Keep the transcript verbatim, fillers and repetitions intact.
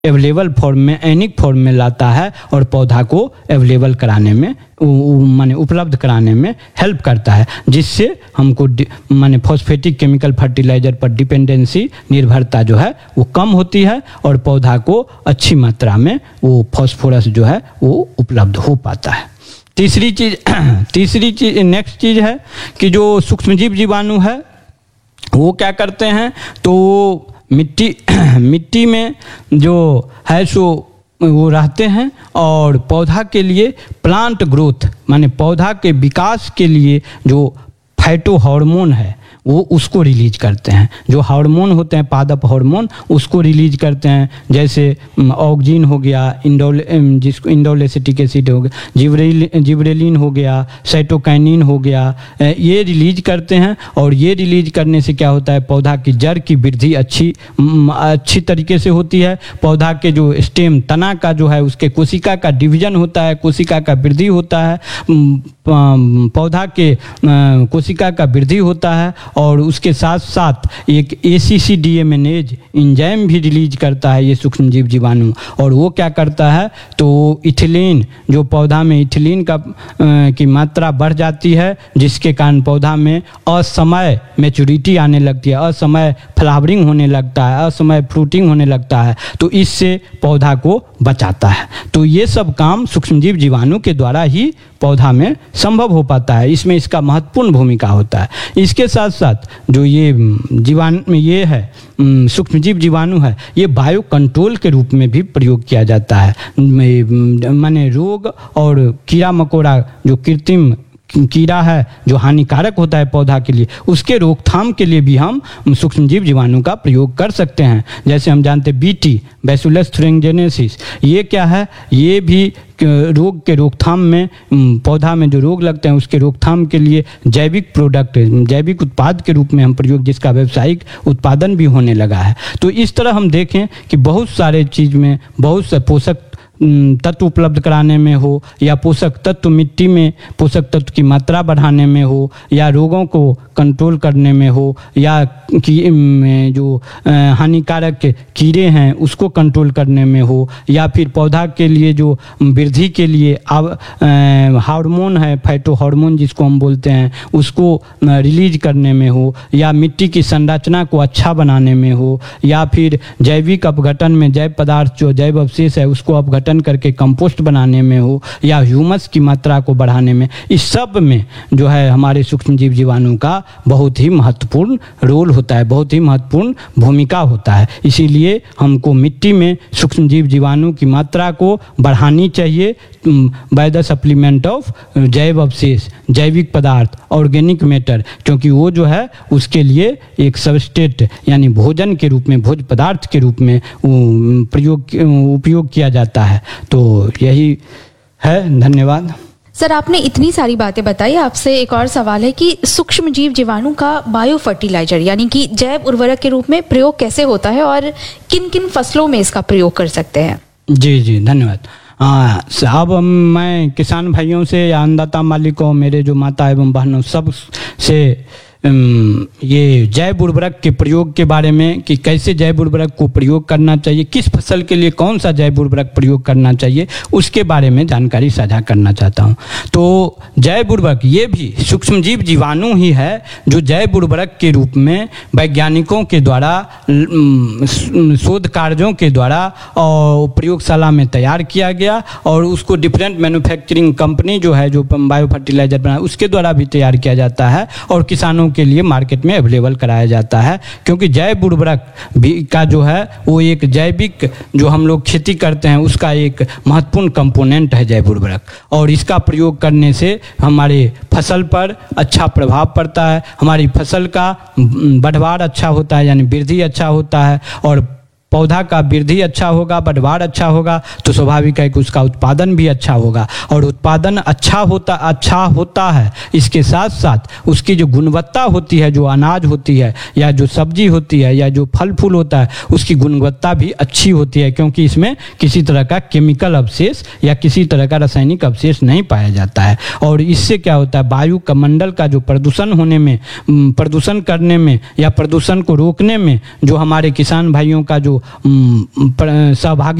Available form में, एनिक form में लाता है और पौधा को अवेलेबल कराने में, माने उपलब्ध कराने में हेल्प करता है, जिससे हमको माने फॉस्फेटिक केमिकल फर्टिलाइजर पर डिपेंडेंसी, निर्भरता जो है वो कम होती है और पौधा को अच्छी मात्रा में वो फॉस्फोरस जो है वो उपलब्ध हो पाता है। तीसरी चीज तीसरी चीज नेक्स्ट चीज है कि जो सूक्ष्मजीव जीवाणु है वो क्या करते हैं, तो मिट्टी मिट्टी में जो है सो वो रहते हैं और पौधा के लिए प्लांट ग्रोथ माने पौधा के विकास के लिए जो फाइटो हार्मोन है वो उसको रिलीज करते हैं। जो हार्मोन होते हैं पादप हार्मोन उसको रिलीज करते हैं, जैसे ऑक्जिन हो गया, इंडोल जिसको इंडोलेसिटिक एसिड हो गया, जिब्रेल जिब्रेलिन हो गया, साइटोकाइनिन हो गया, ये रिलीज करते हैं। और ये रिलीज करने से क्या होता है, पौधा की जड़ की वृद्धि अच्छी अच्छी तरीके से होती है। पौधा के जो स्टेम तना का जो है उसके कोशिका का डिवीजन होता है, कोशिका का वृद्धि होता है, पौधा के कोशिका का वृद्धि होता है और उसके साथ साथ एक एसीसीडीएमएनेज एंजाइम भी रिलीज करता है ये सूक्ष्मजीव जीवाणु। और वो क्या करता है, तो इथिलीन, जो पौधा में इथिलीन का आ, की मात्रा बढ़ जाती है, जिसके कारण पौधा में असमय मैच्योरिटी आने लगती है, असमय फ्लावरिंग होने लगता है, असमय फ्रूटिंग होने लगता है, तो इससे पौधा को बचाता है। तो ये सब काम सूक्ष्मजीव जीवाणु के द्वारा ही पौधा में संभव हो पाता है, इसमें इसका महत्वपूर्ण भूमिका होता है। इसके साथ साथ जो ये जीवाणु ये है सूक्ष्मजीव जीवाणु है, ये बायो कंट्रोल के रूप में भी प्रयोग किया जाता है। माने रोग और कीड़ा मकोड़ा जो कृत्रिम कीड़ा है जो हानिकारक होता है पौधा के लिए, उसके रोकथाम के लिए भी हम सूक्ष्मजीव जीवाणु का प्रयोग कर सकते हैं। जैसे हम जानते हैं बीटी, बैसिलस थुरिंजिनेसिस, ये क्या है, ये भी रोग के रोकथाम में, पौधा में जो रोग लगते हैं उसके रोकथाम के लिए जैविक प्रोडक्ट, जैविक उत्पाद के रूप में हम प्रयोग, जिसका व्यावसायिक उत्पादन भी होने लगा है। तो इस तरह हम देखें कि बहुत सारे चीज़ में, बहुत से पोषक तत्व उपलब्ध कराने में हो, या पोषक तत्व मिट्टी में पोषक तत्व की मात्रा बढ़ाने में हो, या रोगों को कंट्रोल करने में हो, या की जो हानिकारक कीड़े हैं उसको कंट्रोल करने में हो, या फिर पौधा के लिए जो वृद्धि के लिए हार्मोन है, फाइटो हार्मोन जिसको हम बोलते हैं, उसको रिलीज करने में हो, या मिट्टी की संरचना को अच्छा बनाने में हो, या फिर जैविक अपघटन में जैव पदार्थ जो जैव अवशेष है उसको अपघटन करके कंपोस्ट बनाने में हो, या ह्यूमस की मात्रा को बढ़ाने में, इस सब में जो है हमारे सूक्ष्मजीव जीवाणु का बहुत ही महत्वपूर्ण रोल होता है, बहुत ही महत्वपूर्ण भूमिका होता है। इसीलिए हमको मिट्टी में सूक्ष्मजीव जीवाणु की मात्रा को बढ़ानी चाहिए बाय द सप्लीमेंट ऑफ जैव अवशेष, जैविक पदार्थ, ऑर्गेनिक मैटर, क्योंकि वो जो है उसके लिए एक सबस्ट्रेट यानी भोजन के रूप में, भोज्य पदार्थ के रूप में प्रयोग उपयोग किया जाता है। तो यही है, धन्यवाद। सर, आपने इतनी सारी बातें बताई, आपसे एक और सवाल है कि सूक्ष्मजीव जीवाणु का बायो फर्टिलाइजर यानी कि जैव उर्वरक के रूप में प्रयोग कैसे होता है और किन किन फसलों में इसका प्रयोग कर सकते हैं? जी जी धन्यवाद। हाँ, अब मैं किसान भाइयों से या अन्नदाता मालिकों, मेरे जो माता एवं बहनों, सब से ये जैव उर्वरक के प्रयोग के बारे में कि कैसे जैव उर्वरक को प्रयोग करना चाहिए, किस फसल के लिए कौन सा जैव उर्वरक प्रयोग करना चाहिए, उसके बारे में जानकारी साझा करना चाहता हूँ। तो जैव उर्वरक ये भी सूक्ष्मजीव जीवाणु ही है जो जैव उर्वरक के रूप में वैज्ञानिकों के द्वारा, शोध कार्यों के द्वारा और प्रयोगशाला में तैयार किया गया, और उसको डिफरेंट मैन्युफैक्चरिंग कंपनी जो है जो बायो फर्टिलाइजर बना उसके द्वारा भी तैयार किया जाता है और किसानों के लिए मार्केट में अवेलेबल कराया जाता है। क्योंकि जैव उर्वरक भी का जो है वो एक जैविक, जो हम लोग खेती करते हैं उसका एक महत्वपूर्ण कंपोनेंट है जैव उर्वरक, और इसका प्रयोग करने से हमारे फसल पर अच्छा प्रभाव पड़ता है, हमारी फसल का बढ़वार अच्छा होता है यानी वृद्धि अच्छा होता है, और पौधा का वृद्धि अच्छा होगा, बढ़वार अच्छा होगा, तो स्वाभाविक है कि उसका उत्पादन भी अच्छा होगा, और उत्पादन अच्छा होता अच्छा होता है इसके साथ साथ उसकी जो गुणवत्ता होती है, जो अनाज होती है या जो सब्जी होती है या जो फल फूल होता है, उसकी गुणवत्ता भी अच्छी होती है, क्योंकि इसमें किसी तरह का केमिकल अवशेष या किसी तरह का रासायनिक अवशेष नहीं पाया जाता है। और इससे क्या होता है, वायु का मंडल का जो प्रदूषण होने में, प्रदूषण करने में या प्रदूषण को रोकने में जो हमारे किसान भाइयों का जो उम, प्र- सहभागी